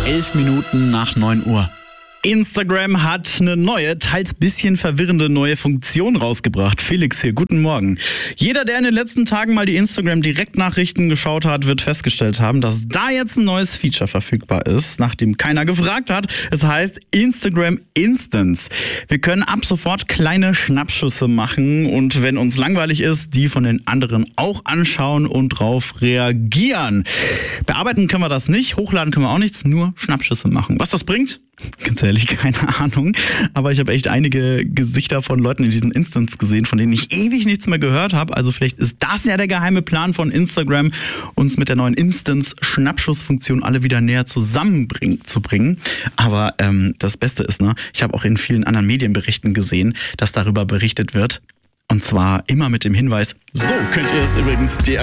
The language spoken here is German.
11 Minuten nach 9 Uhr. Instagram hat eine neue, teils bisschen verwirrende neue Funktion rausgebracht. Felix hier, guten Morgen. Jeder, der in den letzten Tagen mal die Instagram-Direktnachrichten geschaut hat, wird festgestellt haben, dass da jetzt ein neues Feature verfügbar ist, nachdem keiner gefragt hat. Es heißt Instagram Instants. Wir können ab sofort kleine Schnappschüsse machen und wenn uns langweilig ist, die von den anderen auch anschauen und drauf reagieren. Bearbeiten können wir das nicht, hochladen können wir auch nichts, nur Schnappschüsse machen. Was das bringt? Ganz ehrlich, keine Ahnung. Aber ich habe echt einige Gesichter von Leuten in diesen Instants gesehen, von denen ich ewig nichts mehr gehört habe. Also vielleicht ist das ja der geheime Plan von Instagram, uns mit der neuen Instants-Schnappschussfunktion alle wieder näher zu bringen. Aber das Beste ist, ich habe auch in vielen anderen Medienberichten gesehen, dass darüber berichtet wird. Und zwar immer mit dem Hinweis, so könnt ihr es übrigens